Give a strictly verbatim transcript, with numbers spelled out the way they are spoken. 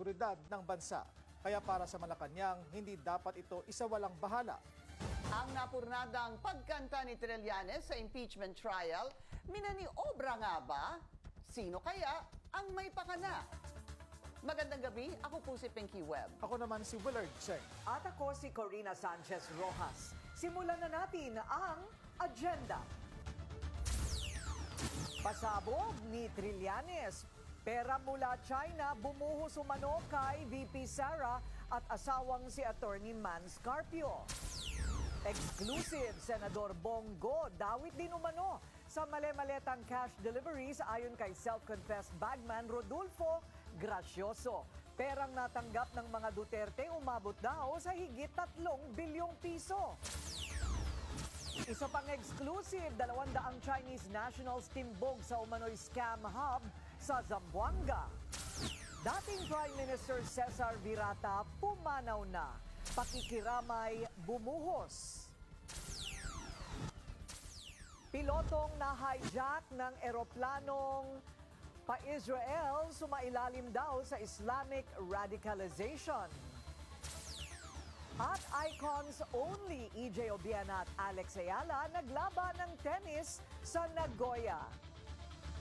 seguridad ng bansa. Kaya para sa Malacanang, hindi dapat ito isawalang bahala. Ang napurnadang pagkanta ni Trillanes sa impeachment trial, minaniobra nga ba? Sino kaya ang may pakana? Magandang gabi, ako po si Pinky Webb. Ako naman si Willard Cheng. At ako si Corina Sanchez Rojas. Simulan na natin ang agenda. Pasabog ni Trillanes. Pera mula China bumuhos umano kay V P Sara at asawang si Attorney Man Scarpio. Exclusive, Senador Bongo dawit din umano sa male-maletang cash deliveries ayon kay self-confessed bagman Rodolfo Gracioso. Perang natanggap ng mga Duterte umabot daw sa higit tatlong bilyong piso. Isa pang exclusive, dalawang daang Chinese nationals timbog sa umano'y scam hub sa Zamboanga. Dating Prime Minister Cesar Virata pumanaw na. Pakikiramay bumuhos. Pilotong na-hijack ng eroplanong pa-Israel sumailalim daw sa Islamic radicalization. At icons only, E J Obiena at Alex Ayala naglaban ng tennis sa Nagoya.